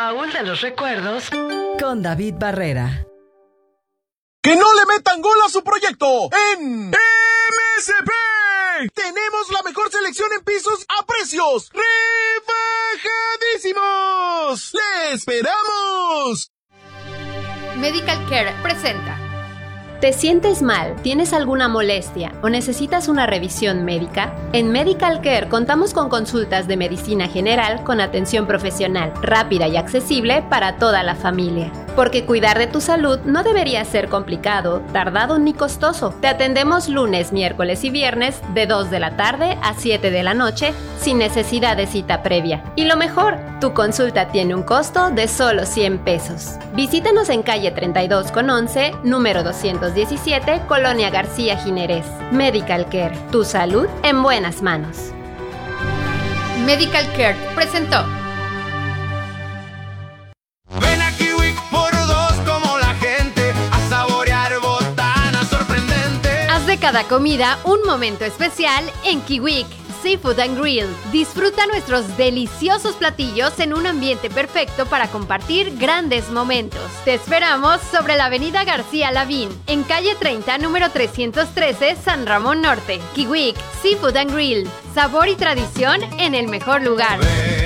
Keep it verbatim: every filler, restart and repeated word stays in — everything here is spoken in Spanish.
Baúl de los recuerdos con David Barrera. ¡Que no le metan gol a su proyecto! ¡En M S P! ¡Tenemos la mejor selección en pisos a precios rebajadísimos! ¡Le esperamos! Medical Care presenta. ¿Te sientes mal? ¿Tienes alguna molestia o necesitas una revisión médica? En Medical Care contamos con consultas de medicina general con atención profesional, rápida y accesible para toda la familia. Porque cuidar de tu salud no debería ser complicado, tardado ni costoso. Te atendemos lunes, miércoles y viernes de dos de la tarde a siete de la noche sin necesidad de cita previa. Y lo mejor, tu consulta tiene un costo de solo cien pesos. Visítanos en calle treinta y dos con once, número doscientos diecisiete, Colonia García Ginerés. Medical Care, tu salud en buenas manos. Medical Care presentó. Ven a Kiwik por dos como la gente a saborear botanas sorprendentes. Haz de cada comida un momento especial en Kiwik Seafood and Grill. Disfruta nuestros deliciosos platillos en un ambiente perfecto para compartir grandes momentos. Te esperamos sobre la avenida García Lavín, en calle treinta, número trescientos trece, San Ramón Norte. Kiwik Seafood and Grill. Sabor y tradición en el mejor lugar.